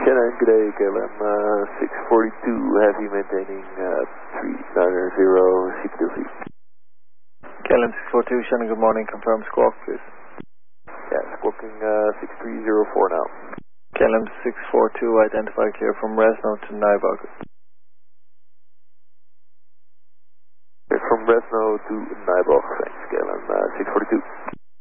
Good day, KLM 642, heavy maintaining 390 CP2V. KLM 642, Shannon, good morning, confirm squawk, please. Yeah, squawking 6304 now. KLM 642, identify clear from Resno to Nijbock. From Resno to Nijbock, thanks, KLM 642.